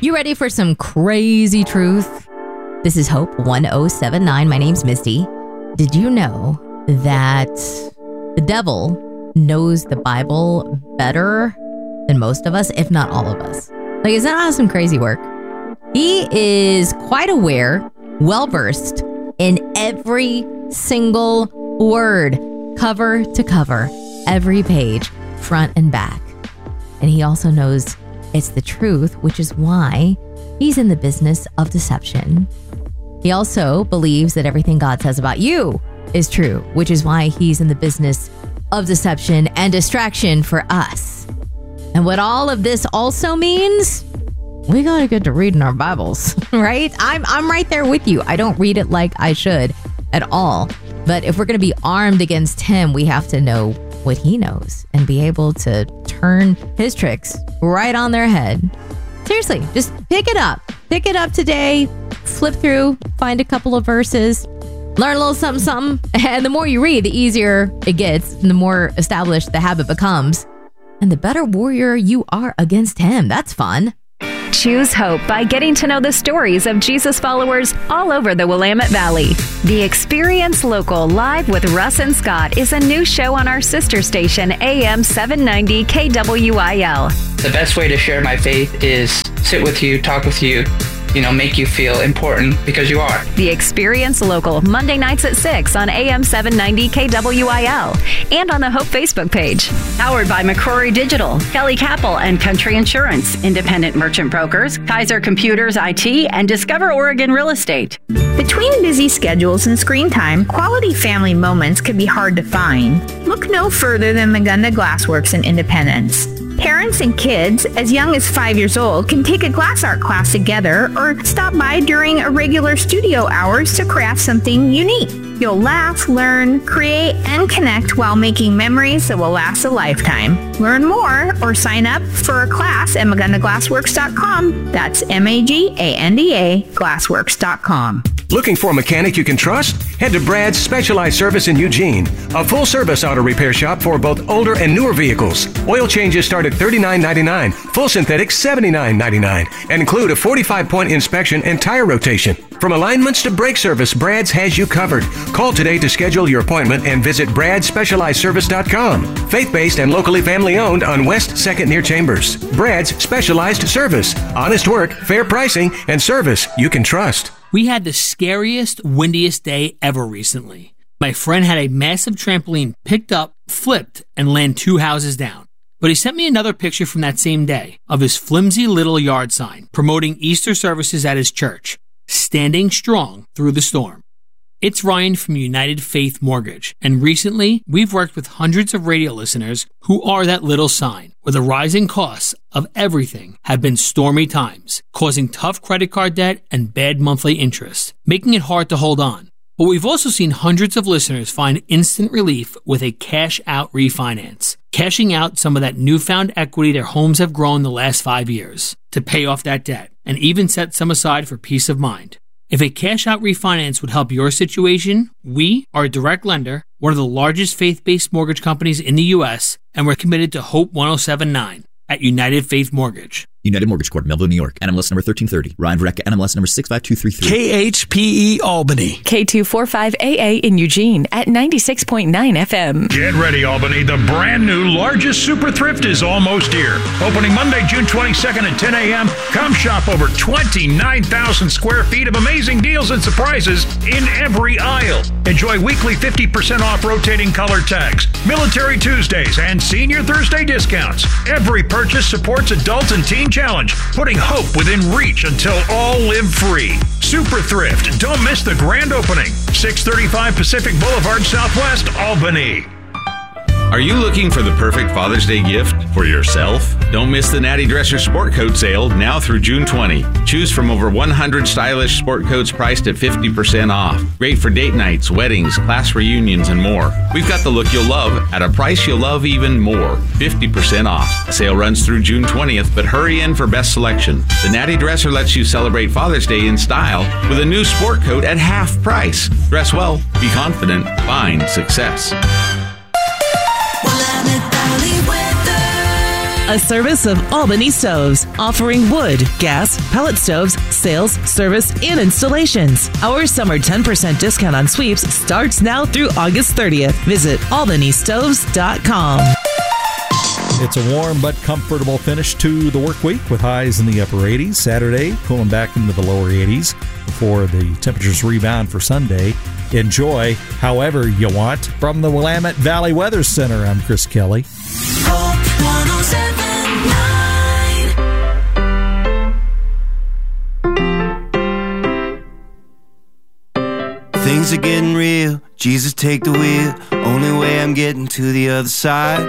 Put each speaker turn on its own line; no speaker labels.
You ready for some crazy truth? This is Hope 1079. My name's Misty. Did you know that the devil knows the Bible better than most of us, if not all of us? Like, is that not some crazy work? He is quite aware, well-versed in every single word, cover to cover, every page, front and back. And he also knows it's the truth, which is why he's in the business of deception. He also believes that everything God says about you is true, which is why he's in the business of deception and distraction for us. And what all of this also means, we gotta get to reading our Bibles, right? I'm right there with you. I don't read it like I should at all. But if we're gonna be armed against him, we have to know what he knows and be able to turn his tricks right on their head. Seriously, just pick it up. Pick it up today, flip through, find a couple of verses, learn a little something. And the more you read, the easier it gets, and the more established the habit becomes, and the better warrior you are against him. That's fun.
Choose hope by getting to know the stories of Jesus followers all over the Willamette Valley. The Experience Local Live with Russ and Scott is a new show on our sister station, AM 790 KWIL.
The best way to share my faith is sit with you, talk with you, make you feel important because you are.
The Experience Local, Monday nights at 6 on AM 790 KWIL and on the Hope Facebook page.
Powered by McCrory Digital, Kelly Capel and Country Insurance, Independent Merchant Brokers, Kaiser Computers IT, and Discover Oregon Real Estate.
Between busy schedules and screen time, quality family moments can be hard to find. Look no further than Magunda Glassworks in Independence. Parents and kids as young as 5 years old can take a glass art class together or stop by during irregular studio hours to craft something unique. You'll laugh, learn, create, and connect while making memories that will last a lifetime. Learn more or sign up for a class at MagundaGlassworks.com. That's MAGANDA Glassworks.com.
Looking for a mechanic you can trust? Head to Brad's Specialized Service in Eugene, a full-service auto repair shop for both older and newer vehicles. Oil changes start at $39.99, full synthetic $79.99, and include a 45-point inspection and tire rotation. From alignments to brake service, Brad's has you covered. Call today to schedule your appointment and visit bradspecializedservice.com. Faith-based and locally family-owned on West 2nd near Chambers. Brad's Specialized Service. Honest work, fair pricing, and service you can trust.
We had the scariest, windiest day ever recently. My friend had a massive trampoline picked up, flipped, and land 2 houses down. But he sent me another picture from that same day of his flimsy little yard sign promoting Easter services at his church, standing strong through the storm. It's Ryan from United Faith Mortgage, and recently we've worked with hundreds of radio listeners who are that little sign, where the rising costs of everything have been stormy times, causing tough credit card debt and bad monthly interest, making it hard to hold on. But we've also seen hundreds of listeners find instant relief with a cash-out refinance, cashing out some of that newfound equity their homes have grown the last 5 years to pay off that debt, and even set some aside for peace of mind. If a cash-out refinance would help your situation, we are a direct lender, one of the largest faith-based mortgage companies in the U.S., and we're committed to Hope 1079 at United Faith Mortgage.
United Mortgage Corp, Melville, New York. NMLS number 1330. Ryan Verrecka, NMLS number 65233.
KHPE Albany.
K245AA in Eugene at 96.9 FM.
Get ready, Albany. The brand new largest super thrift is almost here. Opening Monday, June 22nd at 10 a.m. Come shop over 29,000 square feet of amazing deals and surprises in every aisle. Enjoy weekly 50% off rotating color tags, Military Tuesdays, and Senior Thursday discounts. Every purchase supports adult and teen challenge, putting hope within reach until all live free. Super Thrift. Don't miss the grand opening. 635 Pacific Boulevard, Southwest, Albany.
Are you looking for the perfect Father's Day gift for yourself? Don't miss the Natty Dresser Sport Coat Sale now through June 20. Choose from over 100 stylish sport coats priced at 50% off. Great for date nights, weddings, class reunions, and more. We've got the look you'll love at a price you'll love even more. 50% off. The sale runs through June 20th, but hurry in for best selection. The Natty Dresser lets you celebrate Father's Day in style with a new sport coat at half price. Dress well, be confident, find success.
a service of Albany Stoves, offering wood, gas, pellet stoves, sales, service, and installations. Our summer 10% discount on sweeps starts now through August 30th. Visit albanystoves.com.
It's a warm but comfortable finish to the work week with highs in the upper 80s. Saturday, cooling back into the lower 80s before the temperatures rebound for Sunday. Enjoy however you want. From the Willamette Valley Weather Center, I'm Chris Kelly.
Things are getting real. Jesus, take the wheel. Only way I'm getting to the other side.